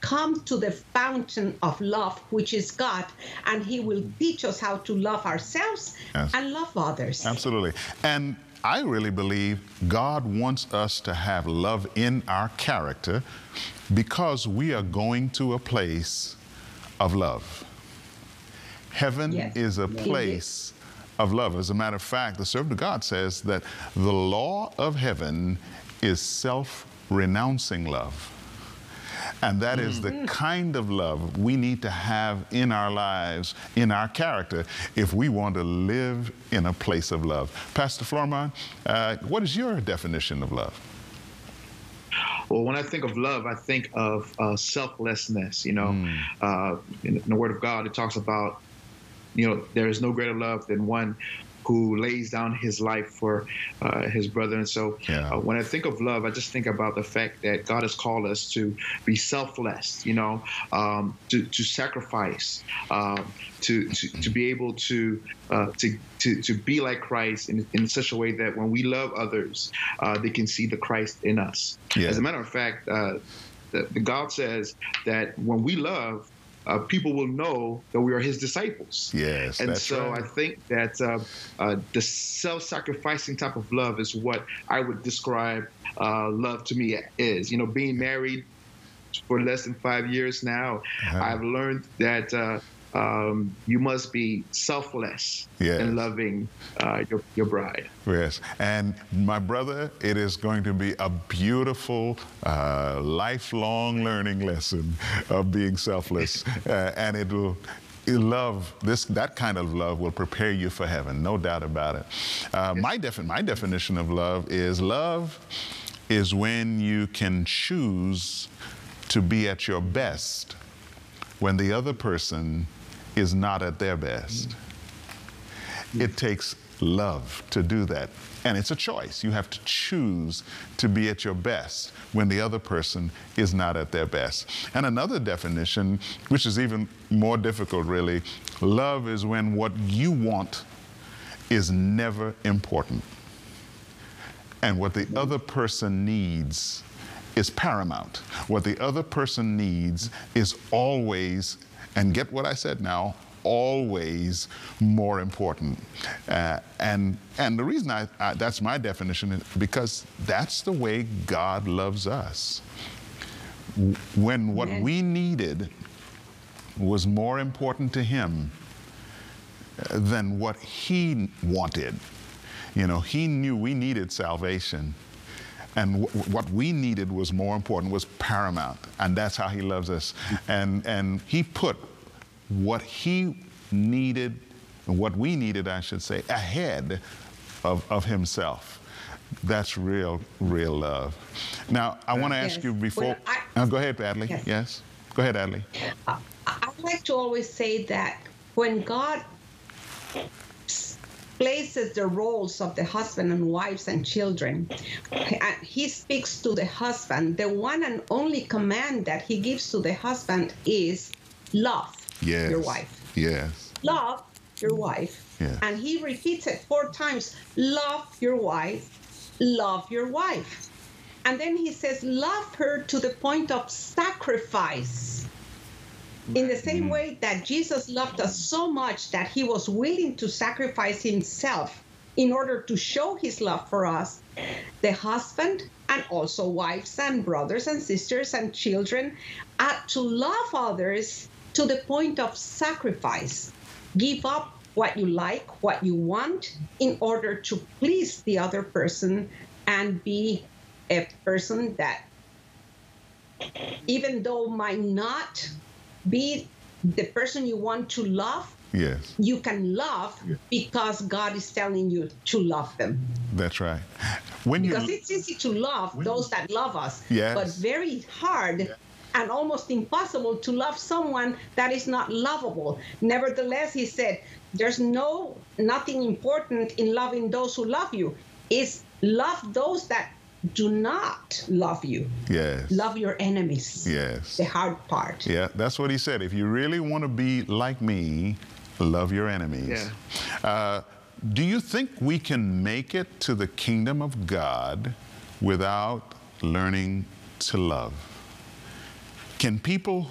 come to the fountain of love, which is God, and he will teach us how to love ourselves Yes. and love others. Absolutely. And I really believe God wants us to have love in our character because we are going to a place of love. Heaven Yes. is a place of love. As a matter of fact, the servant of God says that the law of heaven is self-renouncing love. And that is the kind of love we need to have in our lives, in our character, if we want to live in a place of love. Pastor Flourmont, what is your definition of love? Well, when I think of love, I think of selflessness. You know, in the Word of God, it talks about, you know, there is no greater love than one who lays down his life for his brother. And so when I think of love, I just think about the fact that God has called us to be selfless, you know, to sacrifice, to be able to be like Christ in such a way that when we love others, they can see the Christ in us. Yeah. As a matter of fact, the God says that when we love, people will know that we are his disciples. Yes, and that's so right. I think that the self-sacrificing type of love is what I would describe love to me is. You know, being married for less than 5 years now, I've learned that you must be selfless in loving your bride. Yes, and my brother, it is going to be a beautiful, lifelong learning lesson of being selfless, and it will. That kind of love will prepare you for heaven, no doubt about it. My definition of love is when you can choose to be at your best when the other person is not at their best. It takes love to do that. And it's a choice. You have to choose to be at your best when the other person is not at their best. And another definition, which is even more difficult really, love is when what you want is never important. And what the other person needs is paramount. What the other person needs is always, and get what I said now, always more important. And the reason that's my definition is because that's the way God loves us. When what we needed was more important to him than what he wanted. You know, he knew we needed salvation. And what we needed was more important, was paramount. And that's how he loves us. And he put what he needed, what we needed, I should say, ahead of himself. That's real love. Now, I want to ask you before. Go ahead, Adley. Yes. Go ahead, Adley. I like to always say that when God places the roles of the husband and wives and children, he speaks to the husband. The one and only command that he gives to the husband is love your wife. Yes. Love your wife. Yes. And he repeats it 4 times. Love your wife. Love your wife. And then he says, love her to the point of sacrifice. In the same way that Jesus loved us so much that he was willing to sacrifice himself in order to show his love for us, the husband and also wives and brothers and sisters and children are to love others to the point of sacrifice. Give up what you like, what you want, in order to please the other person and be a person that, even though might not be the person you want to love, you can love because God is telling you to love them. That's right. Because it's easy to love those that love us, but very hard and almost impossible to love someone that is not lovable. Nevertheless, he said, there's nothing important in loving those who love you. It's love those that do not love you. Yes. Love your enemies. Yes. The hard part. Yeah, that's what he said. If you really want to be like me, love your enemies. Yeah. Do you think we can make it to the kingdom of God without learning to love? Can people